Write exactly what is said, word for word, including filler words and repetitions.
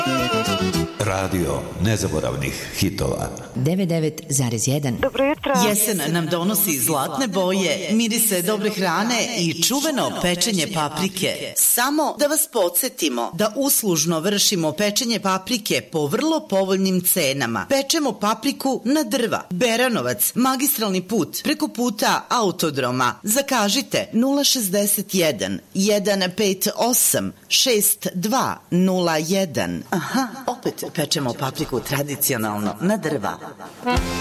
Radio nezaboravnih hitova. devedeset devet zarez jedan. Dobro jutro. Jesen nam donosi zlatne boje, mirise dobre hrane i čuveno pečenje paprike. Samo da vas podsjetimo da uslužno vršimo pečenje paprike po vrlo povoljnim cenama. Pečemo papriku na drva. Beranovac, magistralni put, preko puta Autodroma. Zakažite nula šezdeset jedan, jedan pet osam, šest dva nula jedan. Aha, opet pečemo papriku tradicionalno na drva.